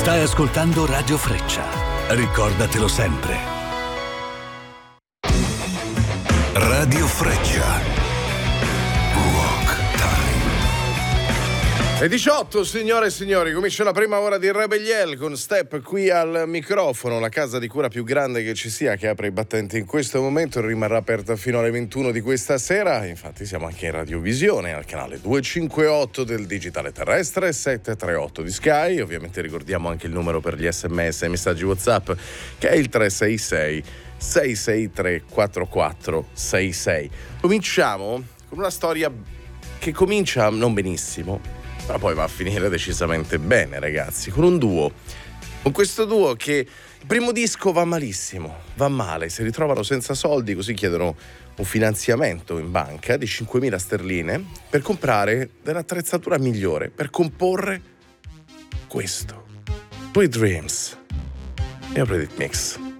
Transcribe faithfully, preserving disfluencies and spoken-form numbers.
Stai ascoltando Radio Freccia. Ricordatelo sempre. Radio Freccia. Le diciotto, signore e signori, comincia la prima ora di Rebel con Step qui al microfono, la casa di cura più grande che ci sia, che apre i battenti in questo momento, rimarrà aperta fino alle ventuno di questa sera. Infatti siamo anche in radiovisione al canale duecentocinquantotto del digitale terrestre, settecentotrentotto di Sky. Ovviamente ricordiamo anche il numero per gli sms e messaggi WhatsApp, che è il tre sei sei sei sei tre quattro quattro sei sei. Cominciamo con una storia che comincia non benissimo, ma poi va a finire decisamente bene, ragazzi, con un duo. Con questo duo che il primo disco va malissimo, va male, si ritrovano senza soldi, così chiedono un finanziamento in banca di cinquemila sterline per comprare dell'attrezzatura migliore per comporre questo. Sweet Dreams e Reddit Mix.